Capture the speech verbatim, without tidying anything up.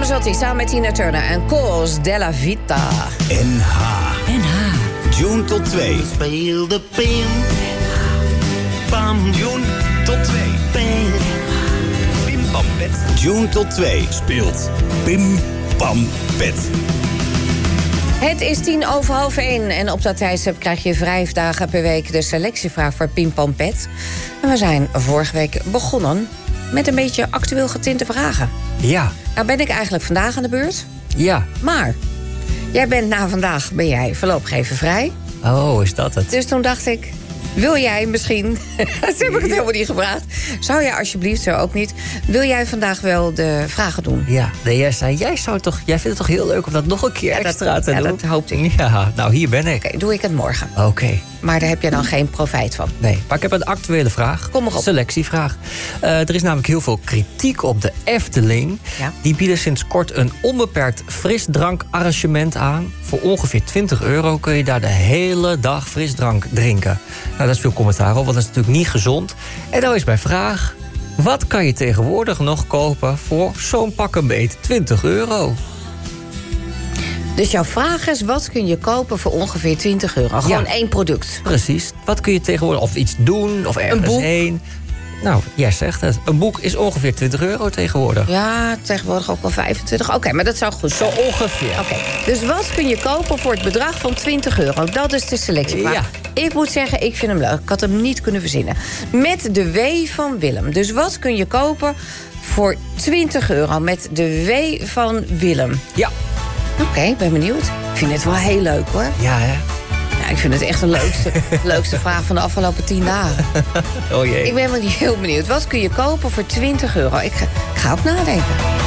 Ramazzotti samen met Tina Turner en Cos della Vita. N H. N H. June tot twee. Speel de pim. Pam. June tot twee. Pim. Pim Pam Pet. June tot twee speelt Pim Pam Pet. Het is tien over half één en op dat tijdstip krijg je vijf dagen per week de selectievraag voor Pim Pam Pet. En we zijn vorige week begonnen met een beetje actueel getinte vragen. Ja. Nou ben ik eigenlijk vandaag aan de beurt. Ja. Maar jij bent na vandaag, ben jij voorlopig even vrij. Oh, is dat het? Dus toen dacht ik, wil jij misschien... dat heb ik het helemaal niet gevraagd. Zou jij alsjeblieft, zo ook niet... wil jij vandaag wel de vragen doen? Ja, nee, jij zei, jij, zou toch, jij vindt het toch heel leuk om dat nog een keer Ja, extra dat, te ja, doen? dat hoopte ik. Ja, nou, hier ben ik. Oké, okay, doe ik het morgen. Oké. Okay. Maar daar heb je dan geen profijt van. Nee, maar ik heb een actuele vraag. Kom maar op. Selectievraag. Uh, er is namelijk heel veel kritiek op de Efteling. Ja. Die bieden sinds kort een onbeperkt frisdrankarrangement aan. Voor ongeveer twintig euro kun je daar de hele dag frisdrank drinken. Nou, daar is veel commentaar op, want dat is natuurlijk niet gezond. En dan is mijn vraag, wat kan je tegenwoordig nog kopen voor zo'n pak een beet twintig euro? Dus jouw vraag is, wat kun je kopen voor ongeveer twintig euro? Gewoon Ja. één product. Precies. Wat kun je tegenwoordig, of iets doen, of ergens boek. heen? Nou, jij zegt het. Een boek is ongeveer twintig euro tegenwoordig. Ja, tegenwoordig ook wel vijfentwintig. Oké, okay, maar dat zou goed Zo zijn. ongeveer. Oké, okay. Dus wat kun je kopen voor het bedrag van twintig euro? Dat is de selectievraag. Ja. Ik moet zeggen, ik vind hem leuk. Ik had hem niet kunnen verzinnen. Met de W van Willem. Dus wat kun je kopen voor twintig euro met de W van Willem? Ja. Oké, okay, ik ben benieuwd. Ik vind het wel heel leuk, hoor. Ja, hè? Ja, ik vind het echt de leukste, leukste vraag van de afgelopen tien dagen. Oh jee. Ik ben wel heel benieuwd. Wat kun je kopen voor twintig euro? Ik ga, ik ga ook nadenken.